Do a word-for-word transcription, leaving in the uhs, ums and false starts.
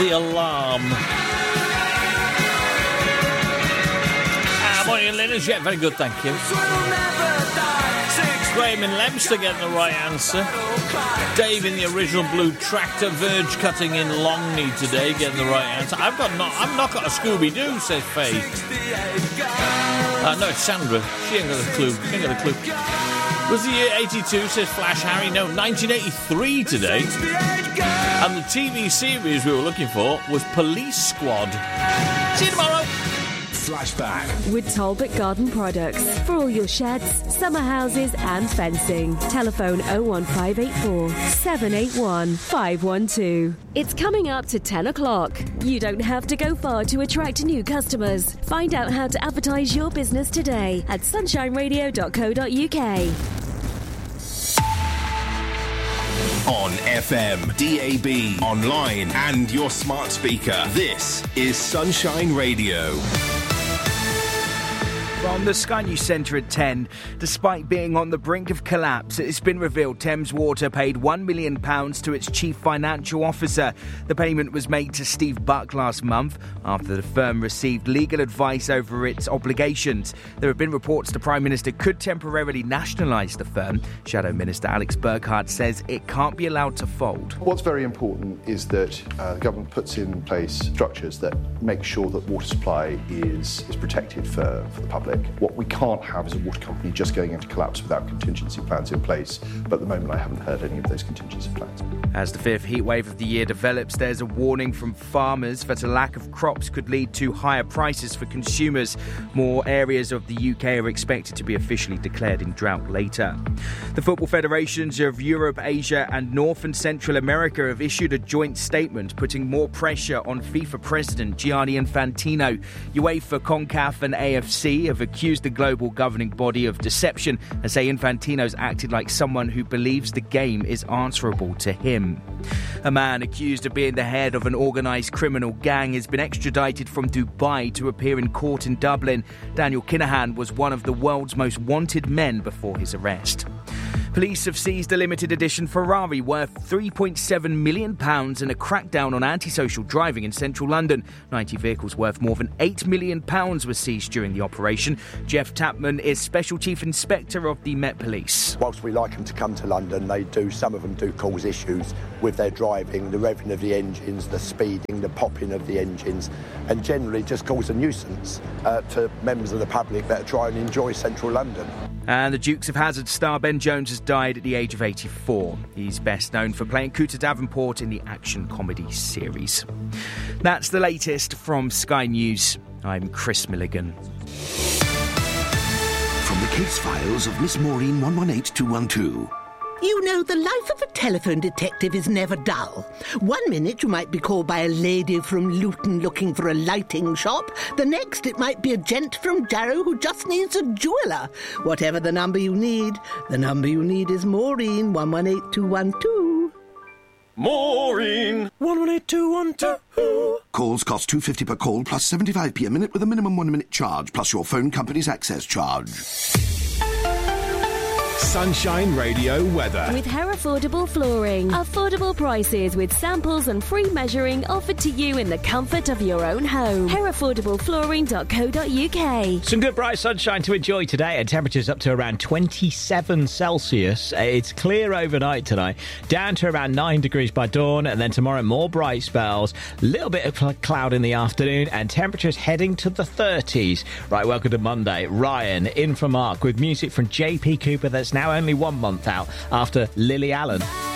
The Alarm. Ah, morning, Linus. Yeah, very good, thank you. Graham in Leominster getting the right answer. Dave in the original blue tractor, verge cutting in Longney today, getting the right answer. I've got not, I've not got a Scooby-Doo, says Faye. Uh, no, it's Sandra. She ain't got a clue. She ain't got a clue. Was the year eighty-two, says Flash Harry? No, nineteen eighty-three today. And the T V series we were looking for was Police Squad. See you tomorrow. Flashback with Talbot Garden Products for all your sheds, summer houses and fencing. Telephone oh one five eight four, seven eight one, five one two. It's coming up to ten o'clock. You don't have to go far to attract new customers. Find out how to advertise your business today at sunshine radio dot co dot uk. On F M, D A B, online and your smart speaker. This is Sunshine Radio. From the Sky News Centre at ten, despite being on the brink of collapse, it's been revealed Thames Water paid one million pounds to its chief financial officer. The payment was made to Steve Buck last month after the firm received legal advice over its obligations. There have been reports the Prime Minister could temporarily nationalise the firm. Shadow Minister Alex Burkhardt says it can't be allowed to fold. What's very important is that uh, the government puts in place structures that make sure that water supply is, is protected for, for the public. What we can't have is a water company just going into collapse without contingency plans in place. But at the moment, I haven't heard any of those contingency plans. As the fifth heatwave of the year develops, there's a warning from farmers that a lack of crops could lead to higher prices for consumers. More areas of the U K are expected to be officially declared in drought later. The football federations of Europe, Asia and North and Central America have issued a joint statement putting more pressure on FIFA President Gianni Infantino. UEFA, CONCACAF and A F C have accused the global governing body of deception and say Infantino's acted like someone who believes the game is answerable to him. A man accused of being the head of an organised criminal gang has been extradited from Dubai to appear in court in Dublin. Daniel Kinahan was one of the world's most wanted men before his arrest. Police have seized a limited edition Ferrari worth three point seven million pounds in a crackdown on antisocial driving in central London. ninety vehicles worth more than eight million pounds were seized during the operation. Jeff Tapman is Special Chief Inspector of the Met Police. Whilst we like them to come to London, they do, some of them do cause issues with their driving, the revving of the engines, the speeding, the popping of the engines, and generally just cause a nuisance uh, to members of the public that try and enjoy central London. And the Dukes of Hazzard star Ben Jones has died at the age of eighty-four. He's best known for playing Cooter Davenport in the action comedy series. That's the latest from Sky News. I'm Chris Milligan. From the case files of Miss Maureen one one eight two one two. You know, the life of a telephone detective is never dull. One minute you might be called by a lady from Luton looking for a lighting shop. The next it might be a gent from Jarrow who just needs a jeweller. Whatever the number you need, the number you need is Maureen one one eight two one two. Maureen one one eight two one two. Calls cost two pounds fifty per call plus seventy-five p a minute with a minimum one-minute charge plus your phone company's access charge. Sunshine Radio weather. With Herefordable Flooring. Affordable prices with samples and free measuring offered to you in the comfort of your own home. herefordable flooring dot co dot uk. Some good bright sunshine to enjoy today and temperatures up to around twenty-seven Celsius. It's clear overnight tonight, down to around nine degrees by dawn, and then tomorrow more bright spells, a little bit of cloud in the afternoon, and temperatures heading to the thirties. Right, welcome to Monday. Ryan in for Mark with music from J P Cooper that's now only one month out after Lily Allen.